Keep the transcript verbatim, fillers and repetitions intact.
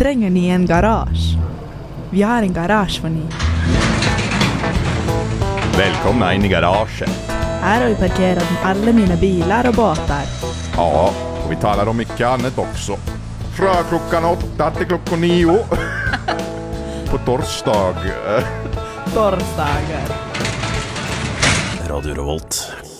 Trenger ni en garage? Vi har en garage för ni. Välkomna in i garaget. Här har vi parkerat alla mina bilar och båtar. Ja, och vi talar om mycket annat också. Från klockan åtta till klockan nio. På torsdag. Torsdagar. Radio Revolt.